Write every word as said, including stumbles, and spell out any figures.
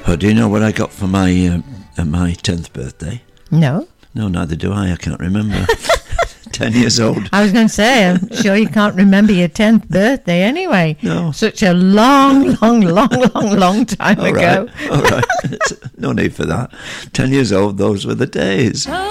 Oh, do you know what I got for my uh, uh, my tenth birthday? No. No, neither do I. I can't remember. Ten years old. I was going to say, I'm sure you can't remember your tenth birthday anyway. No. Such a long, long, long, long, long time All ago. right. All right. No need for that. Ten years old, those were the days.